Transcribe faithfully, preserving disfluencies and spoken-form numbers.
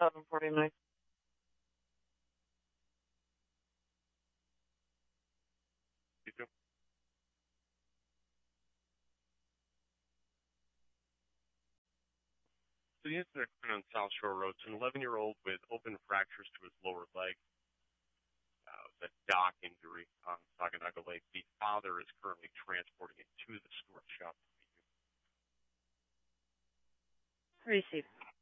seven forty-nine. You too. So the incident occurred on South Shore Road. It's an eleven-year-old with open fractures to his lower leg. Uh, it was a dock injury on Saginaga Lake. The father is currently transporting it to the Stewart shop. Receive.